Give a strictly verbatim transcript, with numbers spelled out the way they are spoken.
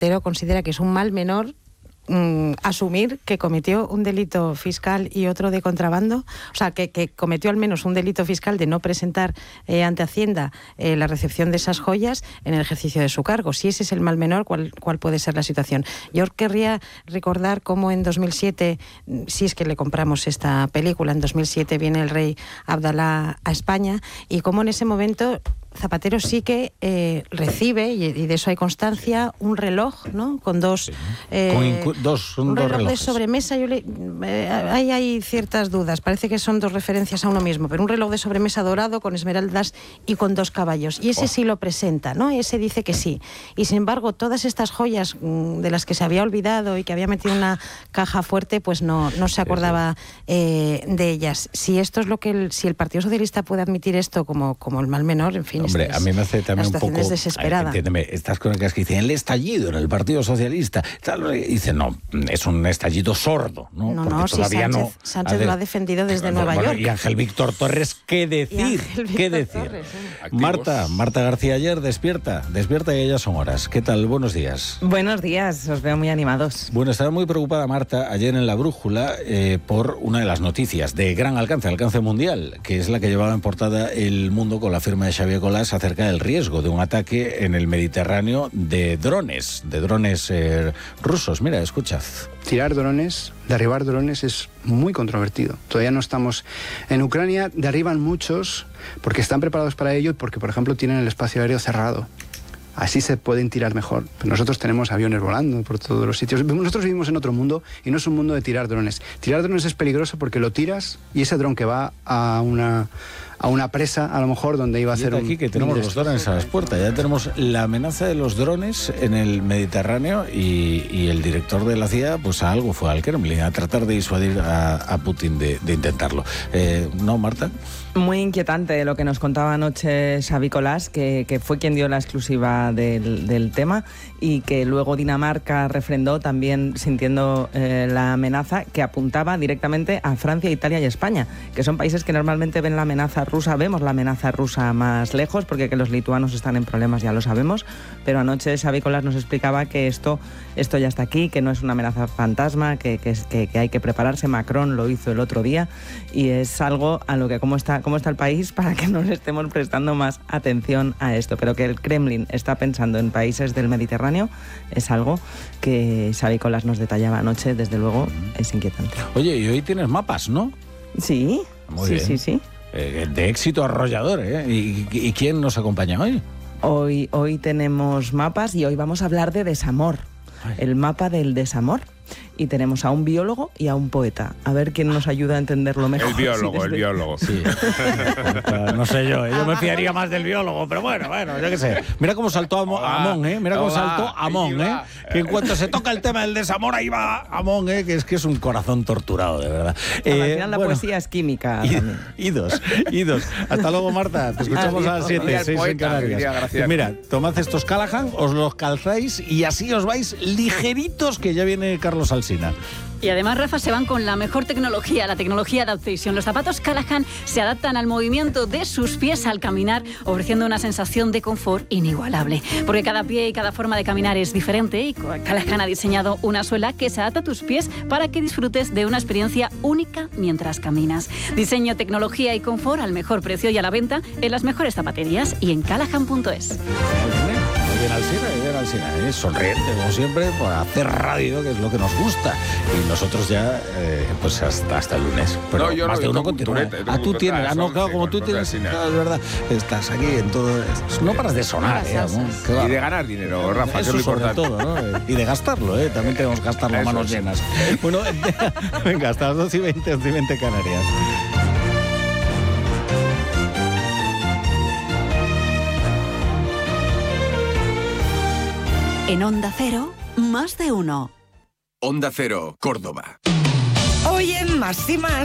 Zapatero considera que es un mal menor mm, asumir que cometió un delito fiscal y otro de contrabando, o sea, que, que cometió al menos un delito fiscal de no presentar eh, ante Hacienda eh, la recepción de esas joyas en el ejercicio de su cargo. Si ese es el mal menor, ¿cuál, cuál puede ser la situación? Yo querría recordar cómo en dos mil siete, si es que le compramos esta película, en dos mil siete viene el rey Abdalá a España, y cómo en ese momento Zapatero sí que eh, recibe, y, y de eso hay constancia, un reloj, ¿no? Con dos... Sí. Eh, Con incu- dos un un dos reloj relojes. de sobremesa. Yo le, eh, ahí hay ciertas dudas, parece que son dos referencias a uno mismo, pero un reloj de sobremesa dorado con esmeraldas y con dos caballos, y ese Oh. sí lo presenta, ¿no? Ese dice que sí, y sin embargo todas estas joyas mm, de las que se había olvidado y que había metido en una caja fuerte, pues no, no se acordaba eh, de ellas. Si esto es lo que el, si el Partido Socialista puede admitir esto como, como el mal menor, en fin, Hombre, es, a mí me hace también un poco... es desesperada. Ay, entiéndeme, estas crónicas que dicen el estallido en el Partido Socialista, tal, y dicen, no, es un estallido sordo, ¿no? No, Porque no, si todavía Sánchez, no... Sánchez a ver, lo ha defendido desde bueno, Nueva bueno, York. Y Ángel Víctor Torres, ¿qué decir? Ángel ¿Qué Víctor decir? Torres, sí. Marta, Marta García Ayer, despierta, despierta que ya son horas. ¿Qué tal? Buenos días. Buenos días, os veo muy animados. Bueno, estaba muy preocupada Marta ayer en La Brújula eh, por una de las noticias de gran alcance, alcance mundial, que es la que llevaba en portada El Mundo con la firma de Xavier Colás acerca del riesgo de un ataque en el Mediterráneo de drones, de drones eh, rusos. Mira, escuchad. Tirar drones, derribar drones es muy controvertido. Todavía no estamos... En Ucrania derriban muchos porque están preparados para ello y porque, por ejemplo, tienen el espacio aéreo cerrado. Así se pueden tirar mejor. Pero nosotros tenemos aviones volando por todos los sitios. Nosotros vivimos en otro mundo y no es un mundo de tirar drones. Tirar drones es peligroso porque lo tiras y ese dron que va a una... a una presa, a lo mejor, donde iba a hacer un... Aquí que tenemos los drones a las puertas. Ya tenemos la amenaza de los drones en el Mediterráneo y, y el director de la C I A, pues a algo fue al Kremlin, a tratar de disuadir a, a Putin de, de intentarlo. Eh, ¿No, Marta? Muy inquietante lo que nos contaba anoche Xavi Colás, que, que fue quien dio la exclusiva del, del tema, y que luego Dinamarca refrendó también sintiendo eh, la amenaza, que apuntaba directamente a Francia, Italia y España, que son países que normalmente ven la amenaza rusa, vemos la amenaza rusa más lejos, porque que los lituanos están en problemas ya lo sabemos, pero anoche Xavi Colás nos explicaba que esto, esto ya está aquí, que no es una amenaza fantasma, que, que, que, que hay que prepararse. Macron lo hizo el otro día y es algo a lo que cómo está, cómo está el país para que nos estemos prestando más atención a esto, pero que el Kremlin está pensando en países del Mediterráneo es algo que Xavi Colás nos detallaba anoche, desde luego es inquietante. Oye, y hoy tienes mapas, ¿no? Sí, Muy sí, bien. sí, sí. Eh, de éxito arrollador, ¿eh? ¿Y, y quién nos acompaña hoy? Hoy, hoy tenemos mapas y hoy vamos a hablar de desamor. Ay. El mapa del desamor. Y tenemos a un biólogo y a un poeta. A ver quién nos ayuda a entenderlo mejor. El biólogo, sí, el biólogo. Sí. No sé yo, yo me fiaría más del biólogo, pero bueno, bueno, yo qué sé. Mira cómo saltó Amón, Amón, ¿eh? Mira cómo saltó Amón, ¿eh? Que en cuanto se toca el tema del desamor, ahí va Amón, ¿eh? Que es que es un corazón torturado, de verdad. Eh, al final bueno, la poesía es química. Y, idos, idos. Hasta luego, Marta. Te escuchamos a las siete, seis en Canarias. Mira, tomad estos Callahan, os los calzáis y así os vais ligeritos, que ya viene Carlos Alsina. Y además, Rafa, se van con la mejor tecnología, la tecnología Adaptation. Los zapatos Callahan se adaptan al movimiento de sus pies al caminar, ofreciendo una sensación de confort inigualable. Porque cada pie y cada forma de caminar es diferente y Callahan ha diseñado una suela que se adapta a tus pies para que disfrutes de una experiencia única mientras caminas. Diseño, tecnología y confort al mejor precio y a la venta en las mejores zapaterías y en callahan punto es. Bien Alsina, bien Alsina, ¿eh? Sonriente como siempre por hacer radio, que es lo que nos gusta, y nosotros ya eh, pues hasta, hasta el lunes, pero no, yo más no, de uno yo continúa. turete, Ah, tú tienes, ah, no, claro, como tú con tienes, Alsina. claro, es verdad, estás aquí en todo, no paras de sonar, eh, Amón, qué Y bárbaro. de ganar dinero, Rafa, eso que es lo sobre importante. todo, ¿no? Y de gastarlo, ¿eh? También tenemos que gastarlo a manos sí. llenas. Bueno, venga, hasta las doce y veinte, once y veinte Canarias. En Onda Cero, más de uno. Onda Cero, Córdoba. Hoy en Más y Más.